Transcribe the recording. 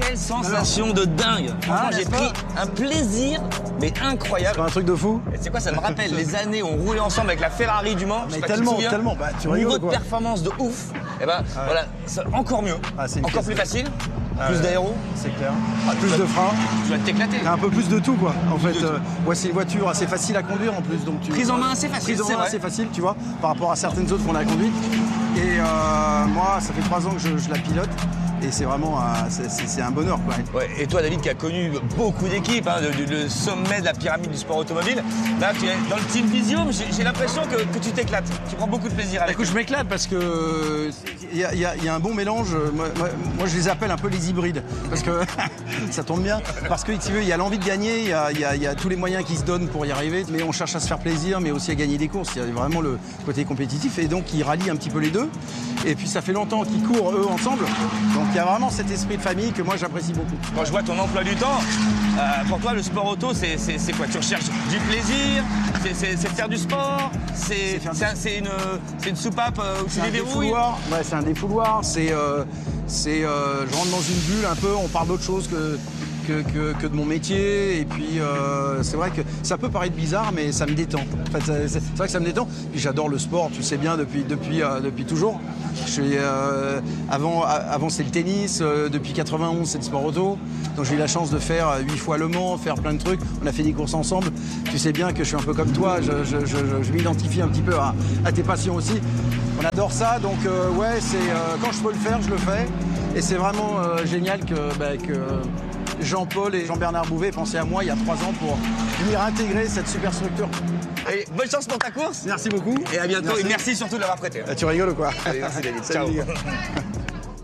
Quelle sensation de dingue. Franchement, j'ai pris un plaisir, mais incroyable. C'est un truc de fou. Et c'est quoi, ça me rappelle les années où on roulait ensemble avec la Ferrari du Mans. Mais tellement, bah tu rigoles niveau de quoi. performance de ouf. Et ben voilà, encore mieux, encore plus facile, plus d'aéro. C'est clair. Plus de frein. Tu vas t'éclater. T'as un peu plus de tout quoi. En fait, ouais, c'est une voiture assez facile à conduire en plus. Donc Prise en main assez facile. Prise en main assez facile, tu vois, par rapport à certaines autres qu'on a conduites. Et moi, ça fait 3 ans que je la pilote. Et c'est vraiment c'est un bonheur quoi. Ouais, et toi David qui a connu beaucoup d'équipes, hein, le sommet de la pyramide du sport automobile, là tu es dans le team Visium, j'ai l'impression que tu t'éclates, tu prends beaucoup de plaisir avec. Écoute, je m'éclate parce que il y a un bon mélange, moi je les appelle un peu les hybrides, parce que ça tombe bien, parce que tu veux, il y a l'envie de gagner, il y a tous les moyens qui se donnent pour y arriver, mais on cherche à se faire plaisir, mais aussi à gagner des courses, il y a vraiment le côté compétitif, et donc ils rallient un petit peu les deux, et puis ça fait longtemps qu'ils courent eux ensemble, donc il y a vraiment cet esprit de famille que moi j'apprécie beaucoup. Quand je vois ton emploi du temps, pour toi le sport auto c'est quoi? Tu recherches du plaisir, c'est faire du sport, c'est une soupape où tu déverrouilles. Ouais, c'est un défouloir, je rentre dans une bulle un peu, on parle d'autre chose que de mon métier, et puis c'est vrai que ça peut paraître bizarre mais ça me détend. En fait, c'est vrai que ça me détend, puis j'adore le sport, tu sais bien, depuis toujours. Avant c'est le tennis, depuis 91 c'est le sport auto, donc j'ai eu la chance de faire 8 fois Le Mans, faire plein de trucs, on a fait des courses ensemble, tu sais bien que je suis un peu comme toi, je m'identifie un petit peu à tes passions aussi, on adore ça, donc ouais, quand je peux le faire, je le fais, et c'est vraiment génial que Jean-Paul et Jean-Bernard Bouvet pensaient à moi il y a 3 ans pour venir intégrer cette super structure. Et bonne chance pour ta course. Merci beaucoup. Et à bientôt. Merci. Et merci surtout de l'avoir prêté. Tu rigoles ou quoi? Allez, merci David. Ciao.